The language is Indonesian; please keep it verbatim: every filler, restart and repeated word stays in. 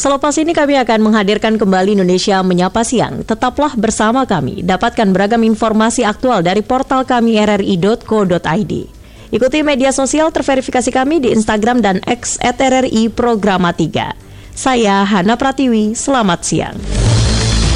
Selepas ini kami akan menghadirkan kembali Indonesia Menyapa Siang. Tetaplah bersama kami, dapatkan beragam informasi aktual dari portal kami r r i dot co dot i d. Ikuti media sosial terverifikasi kami di Instagram dan X at R R I Programa tiga. Saya Hana Pratiwi, selamat siang.